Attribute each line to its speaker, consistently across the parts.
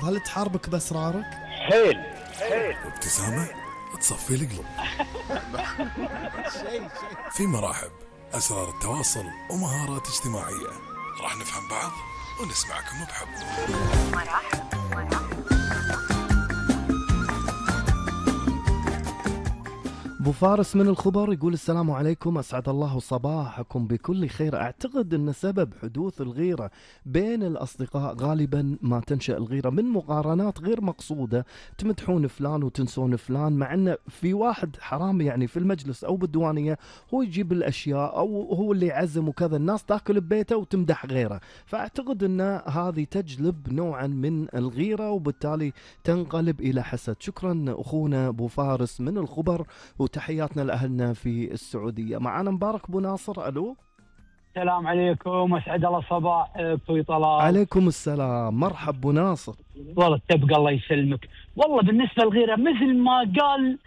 Speaker 1: هل تحاربك بأسرارك؟
Speaker 2: حيل
Speaker 3: ابتسامة تصفي القلب. في مراحب، أسرار التواصل ومهارات اجتماعية، راح نفهم بعض ونسمعكم بحب.
Speaker 4: مراحب.
Speaker 1: أبو فارس من الخبر يقول السلام عليكم، أسعد الله صباحكم بكل خير. أعتقد أن سبب حدوث الغيرة بين الأصدقاء غالبا ما تنشأ الغيرة من مقارنات غير مقصودة، تمدحون فلان وتنسون فلان، مع أن في واحد حرام يعني في المجلس أو بالديوانية هو يجيب الأشياء أو هو اللي يعزم وكذا، الناس تأكل ببيته وتمدح غيره. فأعتقد أن هذه تجلب نوعا من الغيرة وبالتالي تنقلب إلى حسد. شكرا أخونا أبو فارس من الخبر، وتحياتنا لأهلنا في السعودية. معنا مبارك أبو ناصر. ألو،
Speaker 2: السلام عليكم، أسعد الله صباحك أخوي طلال.
Speaker 1: عليكم السلام، مرحب أبو ناصر.
Speaker 2: والله تبقى الله يسلمك. والله بالنسبة للغيرة مثل ما قال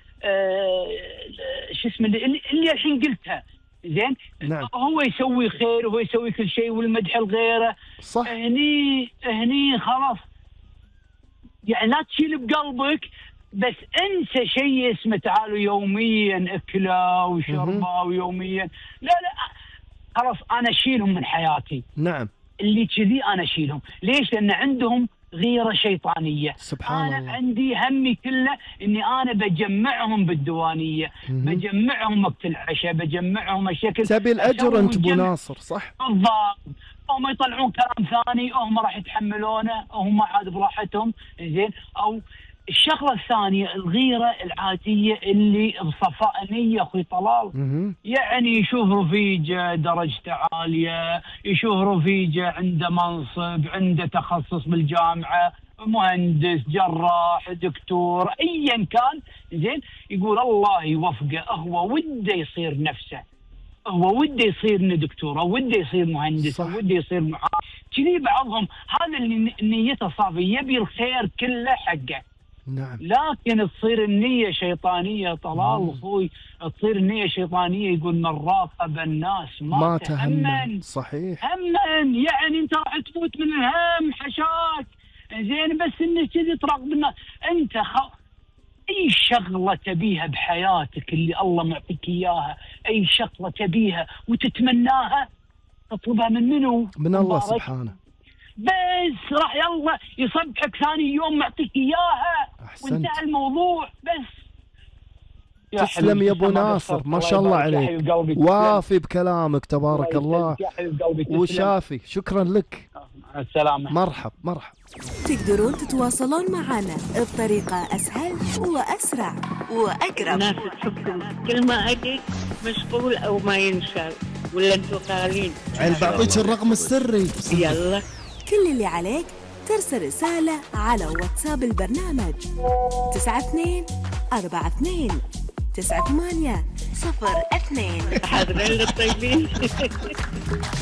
Speaker 2: شو اسمه اللي الحين قلتها زين.
Speaker 1: نعم.
Speaker 2: هو يسوي خير وهو يسوي كل شيء والمدح الغيرة
Speaker 1: صح.
Speaker 2: هني خلاص يعني لا تشيل بقلبك، بس انسى شيء اسمه تعالوا يوميا اكله وشربه ويوميا لا خلاص انا اشيلهم من حياتي.
Speaker 1: نعم.
Speaker 2: اللي كذي انا اشيلهم. ليش؟ لان عندهم غيرة شيطانية.
Speaker 1: سبحان
Speaker 2: أنا
Speaker 1: الله.
Speaker 2: عندي همي كله إني أنا بجمعهم بالديوانية، بجمعهم وقت العشاء، بجمعهم الشكل.
Speaker 1: تبي الأجر أنت أبو ناصر، صح؟
Speaker 2: بالضبط. هم يطلعون كلام ثاني، هم راح يتحملونه، هم عاد براحتهم زين. أو الشغلة الثانية الغيرة العادية اللي بصفاء نية أخوي طلال. يعني يشوف رفيجه درجته عالية، يشوف رفيجه عنده منصب، عنده تخصص بالجامعة، مهندس، جراح، دكتور، أيا كان زين، يقول الله يوفقه، هو وده يصير نفسه، هو وده يصير إنه دكتور، أو وده يصير مهندس، أو وده يصير محامي. كذي بعضهم هذا اللي نيته صافية، يبي الخير كله حقه.
Speaker 1: نعم.
Speaker 2: لكن تصير النية شيطانية طلال أخوي، تصير النية شيطانية. يقول من راقب الناس ما تهمن.
Speaker 1: صحيح.
Speaker 2: همن يعني أنت راح تفوت من الهم حشاك زين، بس إنك كذي تراقب الناس. أنت أي شغلة تبيها بحياتك اللي الله معطيك إياها، أي شغلة تبيها وتتمناها، تطلبها من منو؟
Speaker 1: من الله سبحانه.
Speaker 2: بس راح يلا يصبحك ثاني يوم معطيك إياها وانتهى الموضوع. بس
Speaker 1: تسلم يا أبو ناصر، ما شاء الله عليك، وافي بكلامك تبارك الله وشافي. شكرا لك.
Speaker 2: السلامة.
Speaker 1: مرحب.
Speaker 5: تقدرون تتواصلون معنا بطريقة أسهل وأسرع وأقرب.
Speaker 6: الناس تحبكم، كل ما أجيك مشغول أو ما ينشال ولا انتوا خالين.
Speaker 1: بعطيك الرقم السري.
Speaker 6: يلا.
Speaker 5: كل اللي عليك ترسل رسالة على واتساب البرنامج 92 42 98 02.
Speaker 6: حاضرين للطيبين.